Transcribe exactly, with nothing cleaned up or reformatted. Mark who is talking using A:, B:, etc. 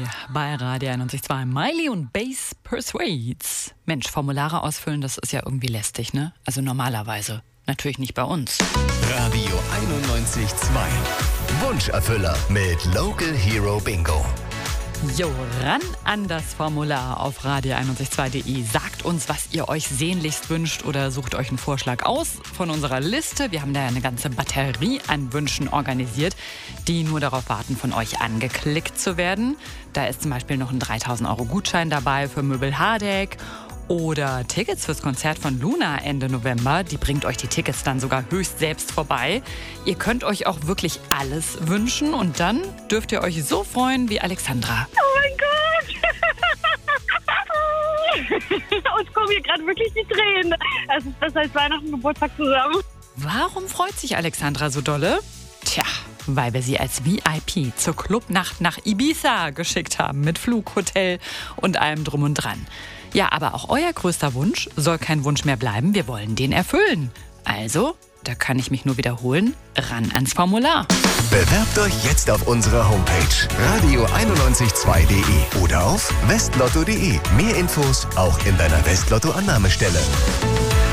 A: bei Radio einundneunzig Komma zwei. Miley und Bass Persuades. Mensch, Formulare ausfüllen, das ist ja irgendwie lästig, ne? Also normalerweise. Natürlich nicht bei uns.
B: Radio einundneunzig Komma zwei. Wunscherfüller mit Local Hero Bingo.
A: Jo, ran an das Formular auf radio einundneunzig Komma zwei punkt de. Sagt uns, was ihr euch sehnlichst wünscht oder sucht euch einen Vorschlag aus von unserer Liste. Wir haben da eine ganze Batterie an Wünschen organisiert, die nur darauf warten, von euch angeklickt zu werden. Da ist zum Beispiel noch ein dreitausend Euro Gutschein dabei für Möbel Hardegg. Oder Tickets fürs Konzert von Luna Ende November. Die bringt euch die Tickets dann sogar höchst selbst vorbei. Ihr könnt euch auch wirklich alles wünschen und dann dürft ihr euch so freuen wie Alexandra.
C: Oh mein Gott! Uns kommen hier gerade wirklich die Tränen. Es ist besser als Weihnachten und Geburtstag zusammen.
A: Warum freut sich Alexandra so dolle? Tja, weil wir sie als V I P zur Clubnacht nach Ibiza geschickt haben. Mit Flug, Hotel und allem drum und dran. Ja, aber auch euer größter Wunsch soll kein Wunsch mehr bleiben. Wir wollen den erfüllen. Also, da kann ich mich nur wiederholen, ran ans Formular.
B: Bewerbt euch jetzt auf unserer Homepage radio einundneunzig Komma zwei punkt de oder auf westlotto punkt de. Mehr Infos auch in deiner Westlotto-Annahmestelle.